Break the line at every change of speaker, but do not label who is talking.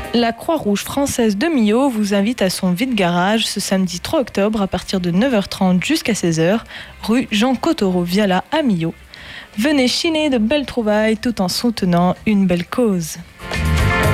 La Croix-Rouge française de Millau vous invite à son vide-garage ce samedi 3 octobre à partir de 9h30 jusqu'à 16h, rue Jean Cottereau-Viala à Millau. Venez chiner de belles trouvailles tout en soutenant une belle cause.